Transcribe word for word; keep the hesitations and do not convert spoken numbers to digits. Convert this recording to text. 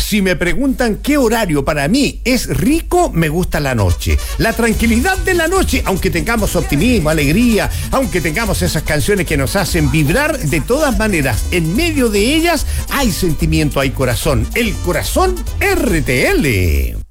si me preguntan qué horario para mí es rico, me gusta la noche. La tranquilidad de la noche, aunque tengamos optimismo, alegría, aunque tengamos esas canciones que nos hacen vibrar, de todas maneras, en medio de ellas hay sentimiento, hay corazón. El corazón R T L.